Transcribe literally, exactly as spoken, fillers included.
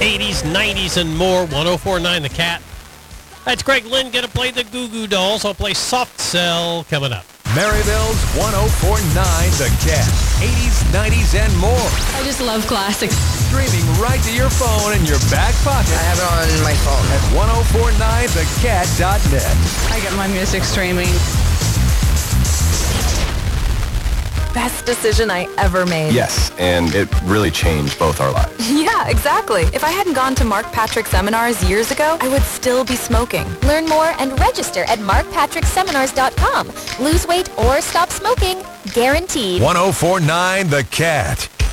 eighties, nineties, and more. one oh four point nine The Cat. That's Greg Lynn going to play the Goo Goo Dolls. I'll play Soft Cell coming up. Maryville's one oh four point nine The Cat. eighties, nineties, and more. I just love classics. Streaming right to your phone in your back pocket. I have it on my phone. At ten forty-nine the cat dot net. I get my music streaming. Best decision I ever made. Yes, and it really changed both our lives. Yeah, exactly. If I hadn't gone to Mark Patrick Seminars years ago, I would still be smoking. Learn more and register at mark patrick seminars dot com. Lose weight or stop smoking, guaranteed. ten forty-nine The Cat.